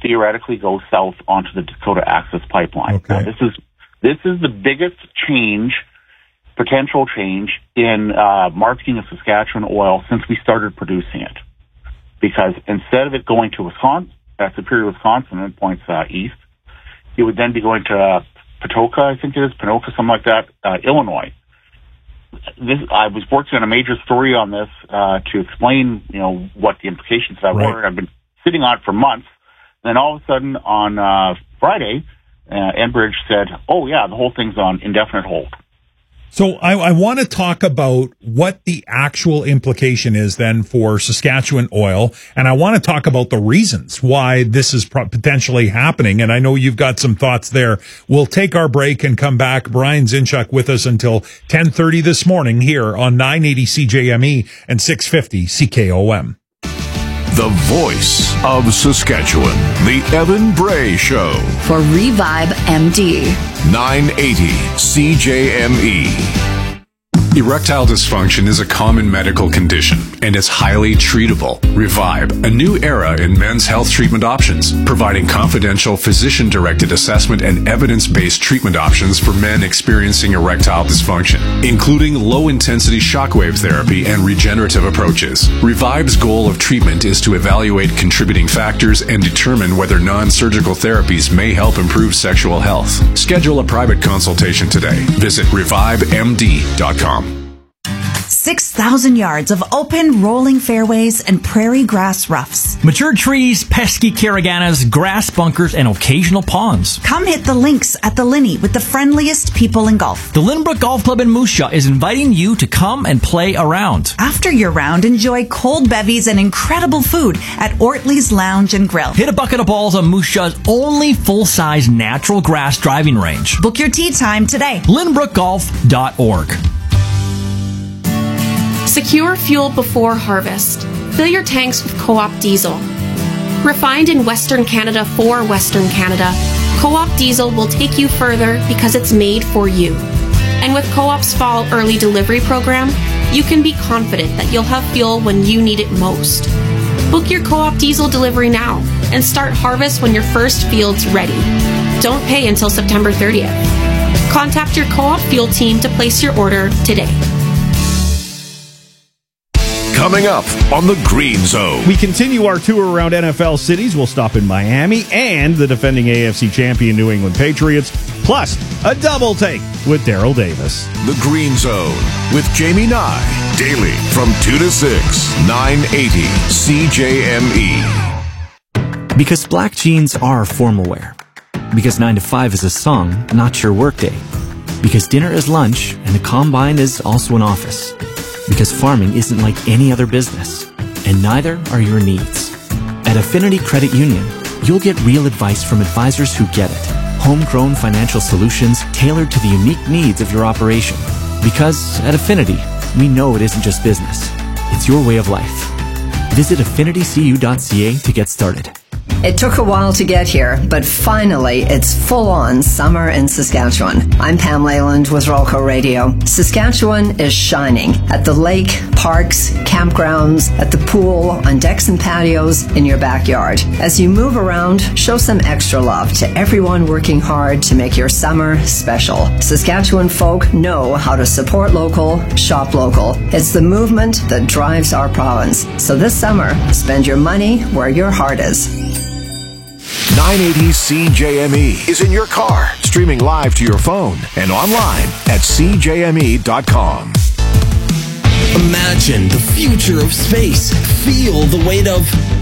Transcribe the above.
theoretically go south onto the Dakota Access Pipeline. Okay. Now, this is the biggest potential change in marketing of Saskatchewan oil since we started producing it. Because instead of it going to Wisconsin, Superior, Wisconsin, and points east, it would then be going to Patoka, I think it is, Panoka, something like that, Illinois. I was working on a major story on this to explain, what the implications of that were. I've been sitting on it for months. Then all of a sudden on Friday, Enbridge said, "Oh yeah, the whole thing's on indefinite hold." So I want to talk about what the actual implication is then for Saskatchewan oil, and I want to talk about the reasons why this is potentially happening, and I know you've got some thoughts there. We'll take our break and come back. Brian Zinchuk with us until 10:30 this morning here on 980 CJME and 650 CKOM. The voice of Saskatchewan, the Evan Bray Show. For Revive MD. 980 CJME. Erectile dysfunction is a common medical condition, and it's highly treatable. Revive, a new era in men's health treatment options, providing confidential physician-directed assessment and evidence-based treatment options for men experiencing erectile dysfunction, including low-intensity shockwave therapy and regenerative approaches. Revive's goal of treatment is to evaluate contributing factors and determine whether non-surgical therapies may help improve sexual health. Schedule a private consultation today. Visit revivemd.com. 6,000 yards of open, rolling fairways and prairie grass roughs. Mature trees, pesky caraganas, grass bunkers, and occasional ponds. Come hit the links at the Linney with the friendliest people in golf. The Lynbrook Golf Club in Moose Jaw is inviting you to come and play around. After your round, enjoy cold bevies and incredible food at Ortley's Lounge and Grill. Hit a bucket of balls on Moose Jaw's only full-size natural grass driving range. Book your tee time today. LynbrookGolf.org. Secure fuel before harvest. Fill your tanks with Co-op diesel. Refined in Western Canada for Western Canada, Co-op diesel will take you further because it's made for you. And with Co-op's fall early delivery program, you can be confident that you'll have fuel when you need it most. Book your Co-op diesel delivery now and start harvest when your first field's ready. Don't pay until September 30th. Contact your Co-op fuel team to place your order today. Coming up on the Green Zone. We continue our tour around NFL cities. We'll stop in Miami and the defending AFC champion New England Patriots, plus a double take with Daryl Davis. The Green Zone with Jamie Nye. Daily from 2 to 6, 980 CJME. Because black jeans are formal wear. Because 9 to 5 is a song, not your workday. Because dinner is lunch and the combine is also an office. Because farming isn't like any other business, and neither are your needs. At Affinity Credit Union, you'll get real advice from advisors who get it. Homegrown financial solutions tailored to the unique needs of your operation. Because at Affinity, we know it isn't just business. It's your way of life. Visit affinitycu.ca to get started. It took a while to get here, but finally, it's full-on summer in Saskatchewan. I'm Pam Leyland with Rolco Radio. Saskatchewan is shining at the lake, parks, campgrounds, at the pool, on decks and patios, in your backyard. As you move around, show some extra love to everyone working hard to make your summer special. Saskatchewan folk know how to support local, shop local. It's the movement that drives our province. So this summer, spend your money where your heart is. 980 CJME is in your car, streaming live to your phone and online at CJME.com. Imagine the future of space. Feel the weight of